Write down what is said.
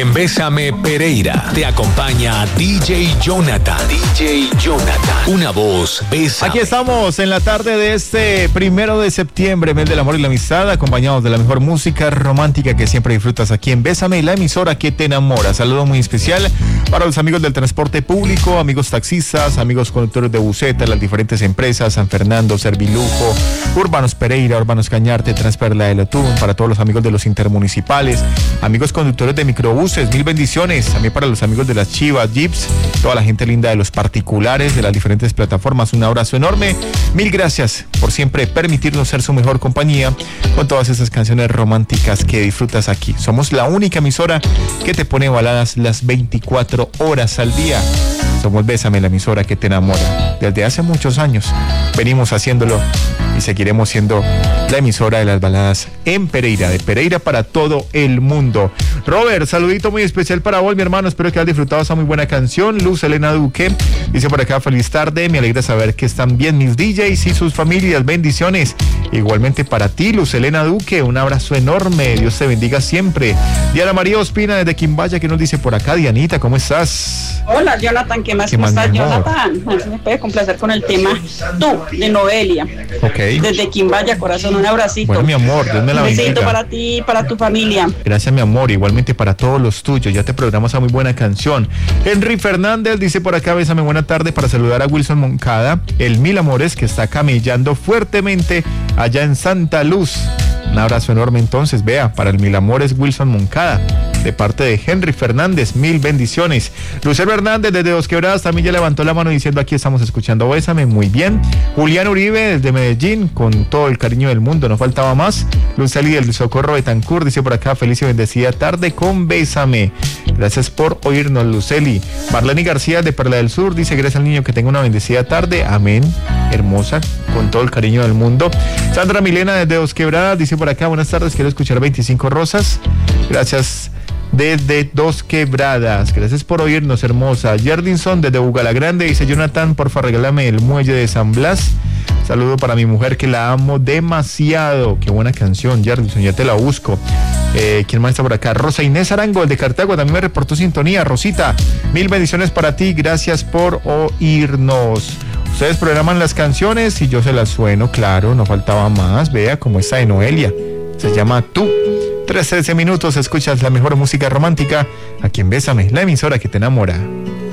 En Bésame Pereira te acompaña DJ Jonathan. DJ Jonathan. Una voz, Bésame. Aquí estamos en la tarde de este 1 de septiembre, mes del amor y la amistad, acompañados de la mejor música romántica que siempre disfrutas aquí en Bésame, la emisora que te enamora. Saludo muy especial para los amigos del transporte público, amigos taxistas, amigos conductores de buseta, las diferentes empresas, San Fernando, Servilujo, Urbanos Pereira, Urbanos Cañarte, Transperla de Lotún, para todos los amigos de los intermunicipales, amigos conductores de microbuses, mil bendiciones, también para los amigos de las Chivas, Jeeps, toda la gente linda de los particulares, de las diferentes plataformas, un abrazo enorme, mil gracias por siempre permitirnos ser su mejor compañía con todas esas canciones románticas que disfrutas aquí. Somos la única emisora que te pone baladas las 24 horas al día. Somos Bésame, la emisora que te enamora. Desde hace muchos años venimos haciéndolo y seguiremos siendo la emisora de las baladas en Pereira, de Pereira para todo el mundo. Robert, saludito muy especial para vos, mi hermano. Espero que hayas disfrutado esa muy buena canción. Luz Elena Duque dice por acá: feliz tarde, me alegra saber que están bien mis DJs y sus familias. Bendiciones. Igualmente para ti, Luz Elena Duque, un abrazo enorme. Dios te bendiga siempre. Diana María Ospina desde Quimbaya, que nos dice por acá. Dianita, ¿cómo estás? Hola, Jonathan, ¿qué más? ¿Cómo estás, Jonathan? Me puede complacer con el tema Tú, de Noelia. Ok. Desde Quimbaya, corazón, un abracito. Bueno, mi amor, Dios me la bendiga. Un besito para ti y para tu familia. Gracias, mi amor, igualmente para todos los tuyos. Ya te programas esa muy buena canción. Henry Fernández dice por acá: bésame, buena tarde, para saludar a Wilson Moncada, el Mil Amores, que está camellando fuertemente allá en Santa Luz. Un abrazo enorme entonces, vea, para el Mil Amores Wilson Moncada, de parte de Henry Fernández, mil bendiciones. Lucero Hernández desde Dos Quebradas también ya levantó la mano diciendo: aquí estamos escuchando Bésame, muy bien. Julián Uribe desde Medellín, con todo el cariño del mundo, no faltaba más. Luceli del Socorro Betancur dice por acá: feliz y bendecida tarde con Bésame. Gracias por oírnos, Luceli. Marlene García de Perla del Sur dice: gracias al niño, que tenga una bendecida tarde, amén, hermosa, con todo el cariño del mundo. Sandra Milena desde Dos Quebradas dice por acá: buenas tardes, quiero escuchar 25 Rosas. Gracias desde Dos Quebradas, gracias por oírnos, hermosa. Jardinson desde Bugalagrande dice: Jonathan, porfa, regálame el muelle de San Blas. Saludo para mi mujer, que la amo demasiado. Qué buena canción, Jardinson, ya te la busco. ¿Quién más está por acá? Rosa Inés Arango de Cartago también me reportó sintonía. Rosita, mil bendiciones para ti, gracias por oírnos. Ustedes programan las canciones y yo se las sueno, claro, no faltaba más. Vea cómo está de Noelia, se llama Tú. 13 minutos, escuchas la mejor música romántica aquí en Bésame, la emisora que te enamora.